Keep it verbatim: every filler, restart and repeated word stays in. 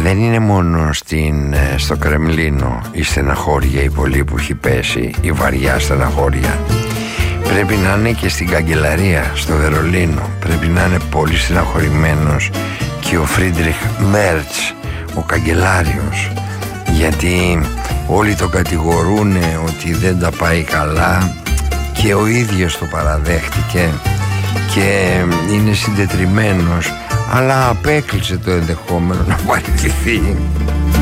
δεν είναι μόνο στην, στο Κρεμλίνο η στεναχώρια η πολύ που έχει πέσει, η βαριά στεναχώρια. Πρέπει να είναι και στην καγκελαρία, στο Βερολίνο. Πρέπει να είναι πολύ στεναχωρημένος και ο Φρίντριχ Μέρτς, ο καγκελάριος, γιατί όλοι το κατηγορούν ότι δεν τα πάει καλά και ο ίδιος το παραδέχτηκε και είναι συντετριμμένος, αλλά απέκλεισε το ενδεχόμενο να παραιτηθεί.